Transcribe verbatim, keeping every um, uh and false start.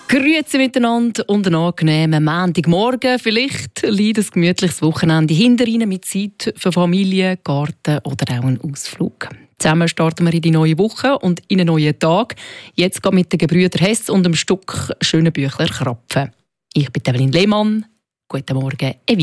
Grüezi miteinander und einen angenehmen Montagmorgen. Vielleicht liegt ein gemütliches Wochenende hinter Ihnen mit Zeit für Familie, Garten oder auch einen Ausflug. Zusammen starten wir in die neue Woche und in einen neuen Tag. Jetzt geht mit den Gebrüder Hess und dem Stück «Schöne Büchler Krapfen». Ich bin Evelyn Lehmann. Guten Morgen, Evi.